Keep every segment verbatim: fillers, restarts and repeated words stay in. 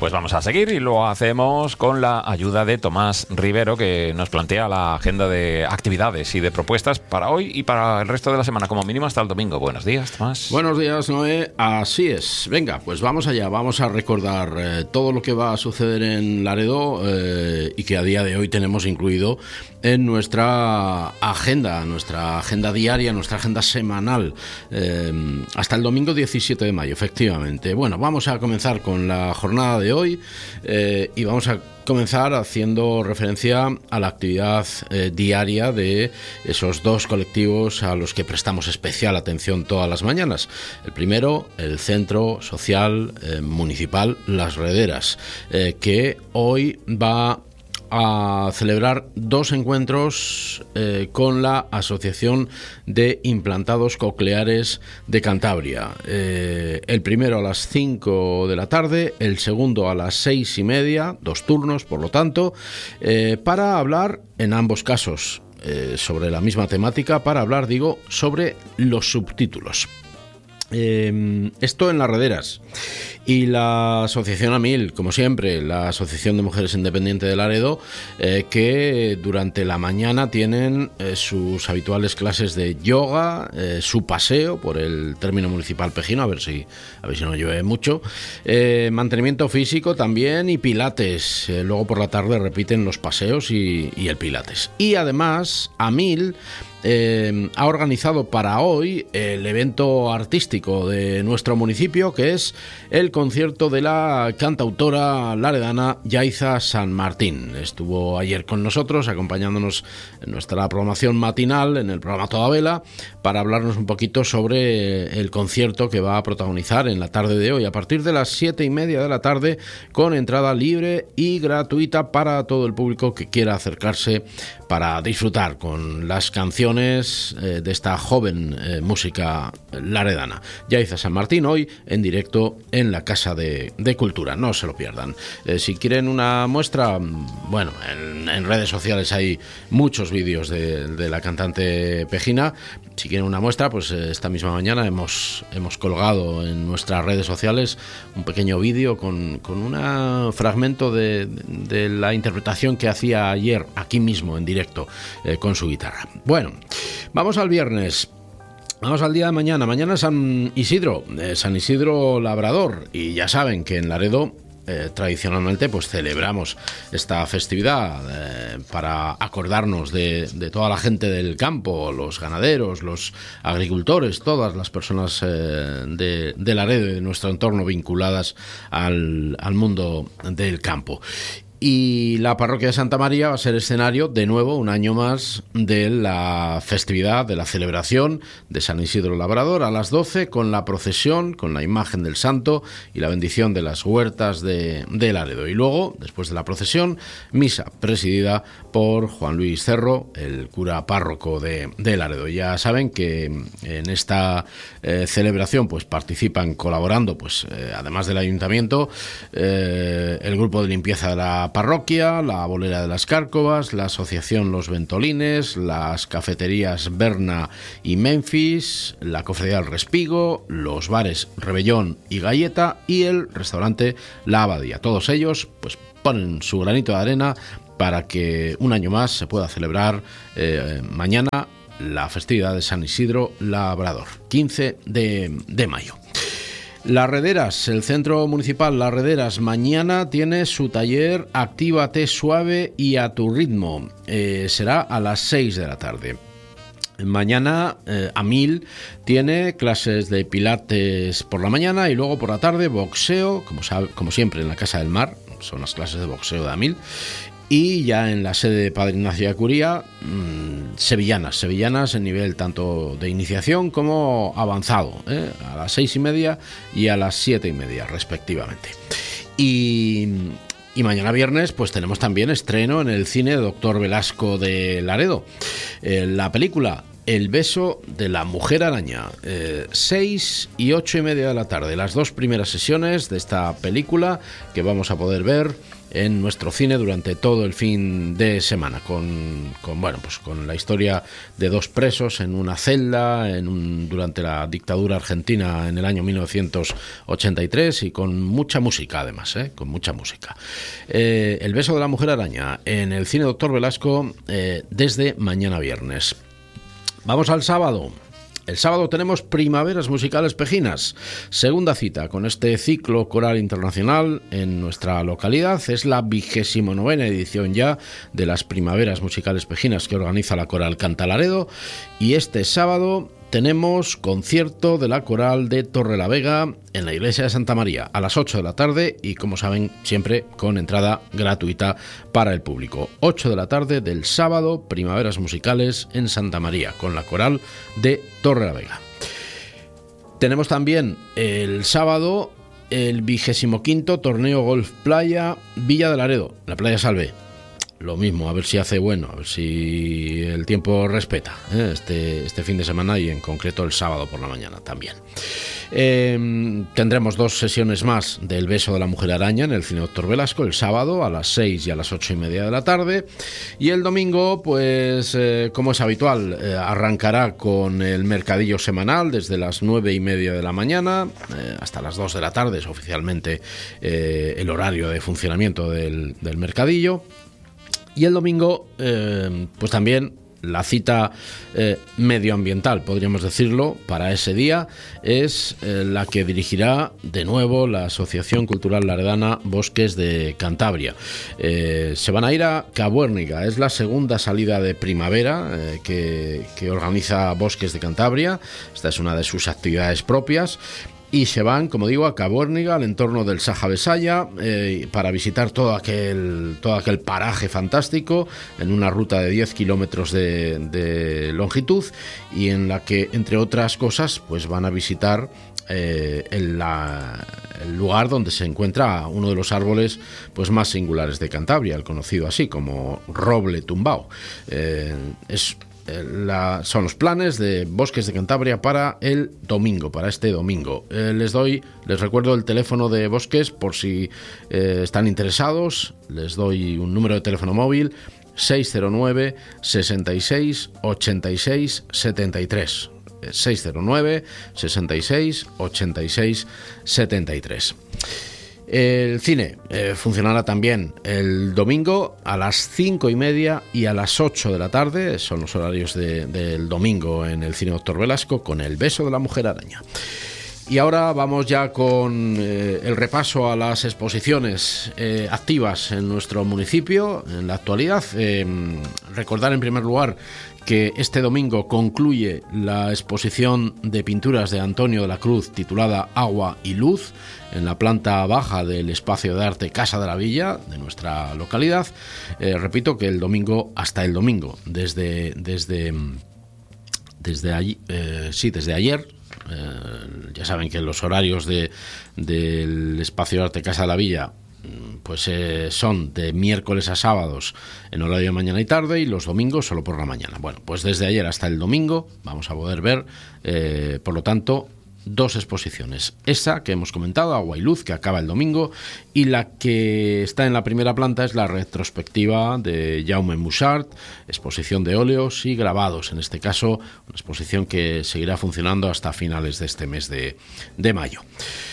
Pues vamos a seguir y lo hacemos con la ayuda de Tomás Rivero, que nos plantea la agenda de actividades y de propuestas para hoy y para el resto de la semana, como mínimo hasta el domingo. Buenos días, Tomás. Buenos días, Noé. Así es. Venga, pues vamos allá. Vamos a recordar eh, todo lo que va a suceder en Laredo eh, y que a día de hoy tenemos incluido en nuestra agenda, nuestra agenda diaria, nuestra agenda semanal, eh, hasta el domingo diecisiete de mayo, efectivamente. Bueno, vamos a comenzar con la jornada de hoy eh, y vamos a comenzar haciendo referencia a la actividad eh, diaria de esos dos colectivos a los que prestamos especial atención todas las mañanas. El primero, el Centro Social eh, Municipal Las Rederas, eh, que hoy va a celebrar dos encuentros eh, con la Asociación de Implantados Cocleares de Cantabria. Eh, el primero a las cinco de la tarde, el segundo a las seis y media, dos turnos, por lo tanto, eh, para hablar en ambos casos eh, sobre la misma temática, para hablar, digo, sobre los subtítulos. Eh, esto en Las Rederas. Y la Asociación AMIL, como siempre, la Asociación de Mujeres Independientes de Laredo, eh, que durante la mañana tienen eh, sus habituales clases de yoga, eh, su paseo por el término municipal pejino, a ver si, a ver si no llueve mucho, eh, mantenimiento físico también y pilates. Eh, luego por la tarde repiten los paseos y, y el pilates. Y además, AMIL Eh, ha organizado para hoy el evento artístico de nuestro municipio, que es el concierto de la cantautora laredana Yaiza San Martín. Estuvo ayer con nosotros, acompañándonos en nuestra programación matinal, en el programa Toda Vela, para hablarnos un poquito sobre el concierto que va a protagonizar en la tarde de hoy, a partir de las siete y media de la tarde, con entrada libre y gratuita para todo el público que quiera acercarse para disfrutar con las canciones eh, de esta joven eh, música laredana. Yaiza San Martín hoy en directo en la Casa de, de Cultura, no se lo pierdan. Eh, si quieren una muestra, bueno, en, en redes sociales hay muchos vídeos de, de la cantante pejina. Si quieren una muestra, pues esta misma mañana hemos, hemos colgado en nuestras redes sociales un pequeño vídeo con, con un fragmento de, de la interpretación que hacía ayer aquí mismo en directo eh, con su guitarra. Bueno, vamos al viernes. Vamos al día de mañana. Mañana San Isidro, eh, San Isidro Labrador. Y ya saben que en Laredo Eh, tradicionalmente pues celebramos esta festividad eh, para acordarnos de, de toda la gente del campo, los ganaderos, los agricultores, todas las personas eh, de, de Laredo y de nuestro entorno vinculadas al, al mundo del campo. Y la parroquia de Santa María va a ser escenario, de nuevo, un año más, de la festividad, de la celebración de San Isidro Labrador a las doce, con la procesión, con la imagen del santo y la bendición de las huertas de, de Laredo. Y luego, después de la procesión, misa presidida por Juan Luis Cerro, el cura párroco de, de Laredo. Ya saben que en esta eh, celebración pues participan colaborando, pues eh, además del ayuntamiento, eh, el grupo de limpieza de la parroquia, la bolera de las Cárcovas, la asociación Los Ventolines, las cafeterías Berna y Memphis, la cofradía del Respigo, los bares Rebellón y Galleta y el restaurante La Abadía. Todos ellos pues ponen su granito de arena para que un año más se pueda celebrar eh, mañana la festividad de San Isidro Labrador, quince de mayo. Las Rederas, el Centro Municipal Las Rederas, mañana tiene su taller Actívate Suave y a tu ritmo. Eh, será a las seis de la tarde. Mañana eh, AMIL tiene clases de pilates por la mañana y luego por la tarde boxeo, como, sabe, como siempre en la Casa del Mar, son las clases de boxeo de AMIL. Y ya en la sede de Padre Ignacio de Curía, mmm, sevillanas, sevillanas en nivel tanto de iniciación como avanzado, ¿eh? a las seis y media y a las siete y media respectivamente. Y, y mañana viernes pues tenemos también estreno en el cine Doctor Velasco de Laredo. Eh, la película El beso de la mujer araña, eh, seis y ocho y media de la tarde, las dos primeras sesiones de esta película que vamos a poder ver en nuestro cine durante todo el fin de semana, con, con bueno, pues con la historia de dos presos en una celda en un, durante la dictadura argentina en el año mil novecientos ochenta y tres, y con mucha música además, ¿eh? con mucha música. Eh, El beso de la mujer araña en el cine Doctor Velasco eh, desde mañana viernes. Vamos al sábado. El sábado tenemos Primaveras Musicales Pejinas, segunda cita con este ciclo coral internacional en nuestra localidad. Es la vigésimo novena edición ya de las Primaveras Musicales Pejinas que organiza la Coral Canta Laredo, y este sábado tenemos concierto de la Coral de Torrelavega en la iglesia de Santa María a las ocho de la tarde, y como saben siempre con entrada gratuita para el público. ocho de la tarde del sábado, Primaveras Musicales en Santa María con la Coral de Torrelavega. Tenemos también el sábado el vigésimo quinto torneo Golf Playa Villa de Laredo, la Playa Salve. Lo mismo, a ver si hace bueno, a ver si el tiempo respeta ¿eh? este, este fin de semana, y en concreto el sábado por la mañana también. Eh, tendremos dos sesiones más del beso de la mujer araña en el cine Doctor Velasco, el sábado a las seis y a las ocho y media de la tarde, y el domingo, pues eh, como es habitual, eh, arrancará con el mercadillo semanal desde las nueve y media de la mañana eh, hasta las dos de la tarde, es oficialmente eh, el horario de funcionamiento del, del mercadillo. Y el domingo, eh, pues también la cita eh, medioambiental, podríamos decirlo, para ese día es eh, la que dirigirá de nuevo la Asociación Cultural Laredana Bosques de Cantabria. Eh, se van a ir a Cabuérniga, es la segunda salida de primavera eh, que, que organiza Bosques de Cantabria. Esta es una de sus actividades propias. Y se van, como digo, a Cabuérniga, al entorno del Saja Besaya, eh, para visitar todo aquel, todo aquel paraje fantástico en una ruta de diez kilómetros de, de longitud, y en la que, entre otras cosas, pues van a visitar eh, el, la, el lugar donde se encuentra uno de los árboles pues más singulares de Cantabria, el conocido así como roble tumbao. Eh, es La, son los planes de Bosques de Cantabria para el domingo, para este domingo. Eh, les doy, les recuerdo el teléfono de Bosques por si eh, están interesados. Les doy un número de teléfono móvil: seis cero nueve, sesenta y seis, ochenta y seis, setenta y tres. seis cero nueve, sesenta y seis, ochenta y seis, setenta y tres. El cine eh, funcionará también el domingo a las cinco y media y a las ocho de la tarde, son los horarios de, del domingo en el cine Doctor Velasco, con El beso de la mujer araña. Y ahora vamos ya con eh, el repaso a las exposiciones eh, activas en nuestro municipio en la actualidad. Eh, recordar en primer lugar que este domingo concluye la exposición de pinturas de Antonio de la Cruz titulada Agua y Luz en la planta baja del espacio de arte Casa de la Villa de nuestra localidad. Eh, repito que el domingo, hasta el domingo, desde desde desde allí, eh, sí, desde ayer. Eh, ya saben que los horarios de del espacio de arte Casa de la Villa pues eh, son de miércoles a sábados en horario de mañana y tarde, y los domingos solo por la mañana. Bueno, pues desde ayer hasta el domingo vamos a poder ver, eh, por lo tanto, dos exposiciones. Esa que hemos comentado, Agua y Luz, que acaba el domingo, y la que está en la primera planta es la retrospectiva de Jaume Mussart, exposición de óleos y grabados, en este caso una exposición que seguirá funcionando hasta finales de este mes de, de mayo.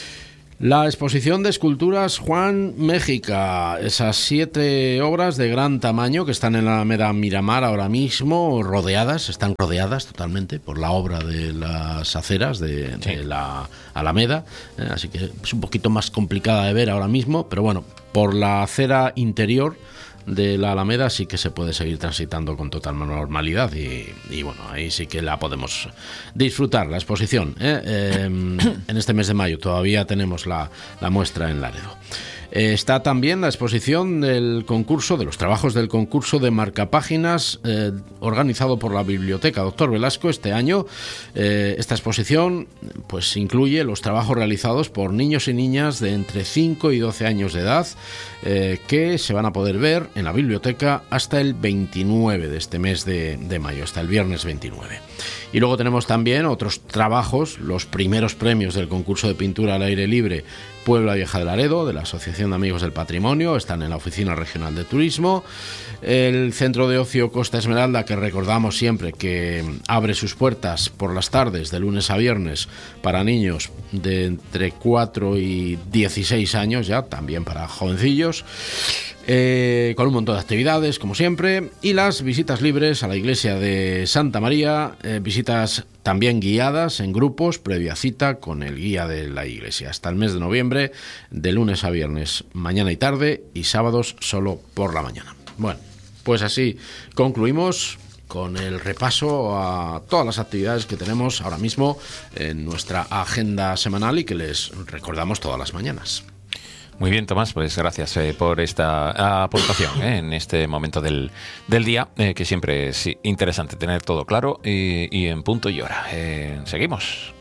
La exposición de esculturas Juan Méjica, esas siete obras de gran tamaño que están en la Alameda Miramar ahora mismo, rodeadas, están rodeadas totalmente por la obra de las aceras de, sí. de la Alameda, eh, así que es un poquito más complicada de ver ahora mismo, pero bueno, por la acera interior de la Alameda sí que se puede seguir transitando con total normalidad, y, y bueno, ahí sí que la podemos disfrutar, la exposición, ¿eh? Eh, en este mes de mayo todavía tenemos la, la muestra en Laredo. Eh, está también la exposición del concurso, de los trabajos del concurso de marcapáginas eh, organizado por la Biblioteca Doctor Velasco este año. Eh, esta exposición pues incluye los trabajos realizados por niños y niñas de entre cinco y doce años de edad eh, que se van a poder ver en la biblioteca hasta el veintinueve de este mes de, de mayo, hasta el viernes veintinueve. Y luego tenemos también otros trabajos, los primeros premios del concurso de pintura al aire libre Puebla Vieja de Laredo, de la Asociación de Amigos del Patrimonio, están en la Oficina Regional de Turismo. El Centro de Ocio Costa Esmeralda, que recordamos siempre que abre sus puertas por las tardes de lunes a viernes para niños de entre cuatro y dieciséis años, ya también para jovencillos. Eh, con un montón de actividades, como siempre, y las visitas libres a la iglesia de Santa María, eh, visitas también guiadas en grupos, previa cita con el guía de la iglesia, hasta el mes de noviembre, de lunes a viernes, mañana y tarde, y sábados solo por la mañana. Bueno, pues así concluimos con el repaso a todas las actividades que tenemos ahora mismo en nuestra agenda semanal y que les recordamos todas las mañanas. Muy bien, Tomás, pues gracias eh, por esta aportación eh, en este momento del, del día, eh, que siempre es interesante tener todo claro y, y en punto y hora. Eh, seguimos.